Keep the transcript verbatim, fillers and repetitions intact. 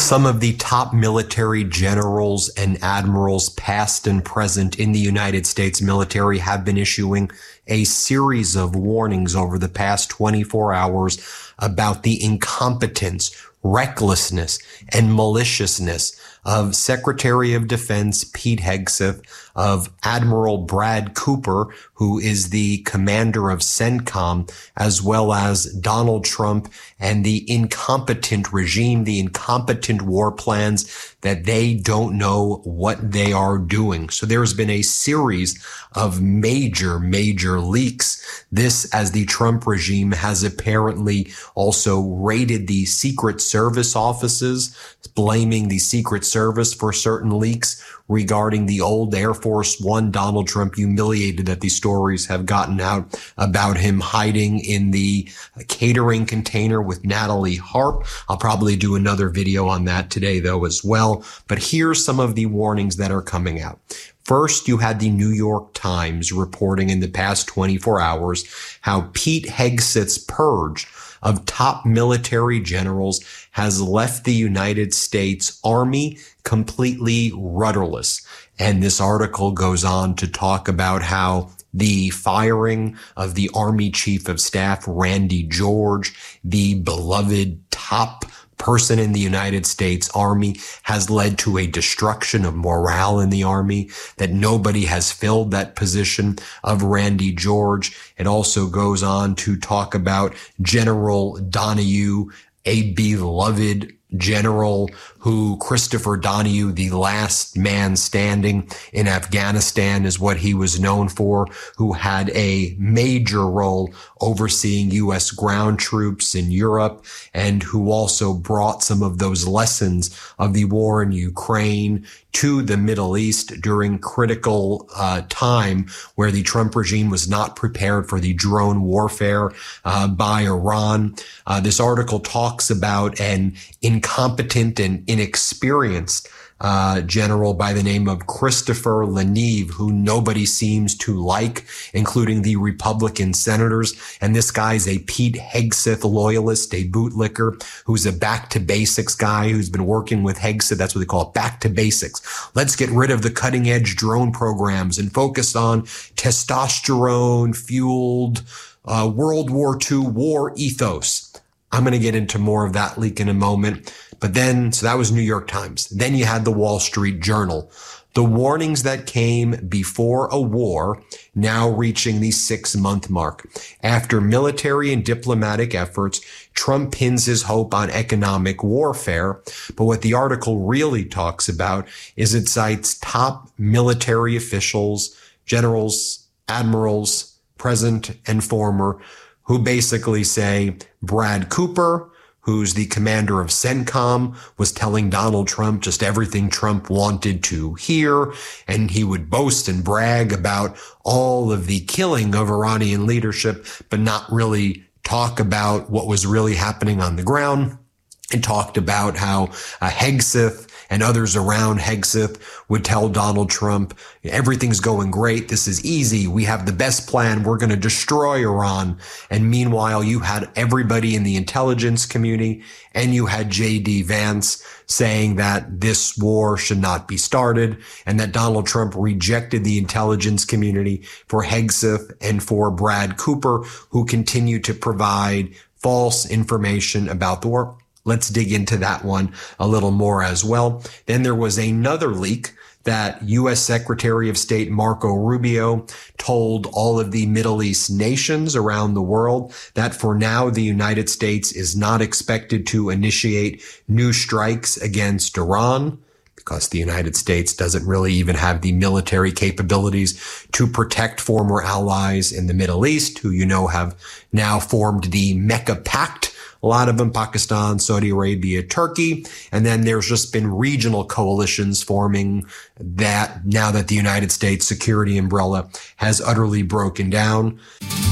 Some of the top military generals and admirals, past and present, in the United States military have been issuing a series of warnings over the past twenty-four hours about the incompetence, recklessness, and maliciousness of Secretary of Defense Pete Hegseth, of Admiral Brad Cooper, who is the commander of CENTCOM, as well as Donald Trump and the incompetent regime, the incompetent war plans that they don't know what they are doing. So there's been a series of major, major leaks. This, as the Trump regime has apparently also raided the Secret Service offices, blaming the Secret Service for certain leaks regarding the old Air Force One. Donald Trump humiliated that these stories have gotten out about him hiding in the catering container with Natalie Harp. I'll probably do another video on that today, though, as well. But here's some of the warnings that are coming out. First, you had the New York Times reporting in the past twenty-four hours how Pete Hegseth's purge of top military generals has left the United States Army completely rudderless. And this article goes on to talk about how the firing of the Army Chief of Staff, Randy George, the beloved top person in the United States Army, has led to a destruction of morale in the Army, that nobody has filled that position of Randy George. It also goes on to talk about General Donahue, a beloved general who, Christopher Donahue, the last man standing in Afghanistan is what he was known for, who had a major role overseeing U S ground troops in Europe, and who also brought some of those lessons of the war in Ukraine to the Middle East during critical uh, time where the Trump regime was not prepared for the drone warfare uh, by Iran. Uh, this article talks about an incompetent and inexperienced uh general by the name of Christopher Leneve, who nobody seems to like, including the Republican senators. And this guy's a Pete Hegseth loyalist, a bootlicker, who's a back to basics guy who's been working with Hegseth. That's what they call it, back to basics. Let's get rid of the cutting edge drone programs and focus on testosterone fueled uh World War Two war ethos. I'm going to get into more of that leak in a moment. But then, so that was New York Times. Then you had the Wall Street Journal. The warnings that came before a war now reaching the six-month mark. After military and diplomatic efforts, Trump pins his hope on economic warfare. But what the article really talks about is it cites top military officials, generals, admirals, present and former, who basically say Brad Cooper, who's the commander of CENTCOM, was telling Donald Trump just everything Trump wanted to hear, and he would boast and brag about all of the killing of Iranian leadership, but not really talk about what was really happening on the ground. And talked about how uh, Hegseth and others around Hegseth would tell Donald Trump, everything's going great. This is easy. We have the best plan. We're going to destroy Iran. And meanwhile, you had everybody in the intelligence community and you had J D Vance saying that this war should not be started, and that Donald Trump rejected the intelligence community for Hegseth and for Brad Cooper, who continue to provide false information about the war. Let's dig into that one a little more as well. Then there was another leak that U S Secretary of State Marco Rubio told all of the Middle East nations around the world that for now the United States is not expected to initiate new strikes against Iran, because the United States doesn't really even have the military capabilities to protect former allies in the Middle East, who you know have now formed the Mecca Pact. A lot of them, Pakistan, Saudi Arabia, Turkey. And then there's just been regional coalitions forming that now that the United States security umbrella has utterly broken down.